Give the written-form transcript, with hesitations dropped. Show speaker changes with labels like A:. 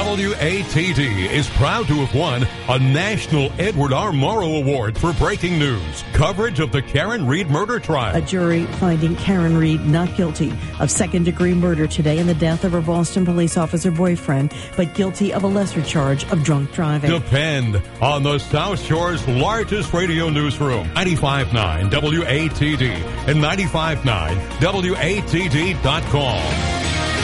A: WATD is proud to have won a National Edward R. Morrow Award for breaking news coverage of the Karen Reed murder trial.
B: A jury finding Karen Reed not guilty of second-degree murder today in the death of her Boston police officer boyfriend, but guilty of a lesser charge of drunk driving.
A: Depend on the South Shore's largest radio newsroom, 95.9 WATD and 95.9WATD.com.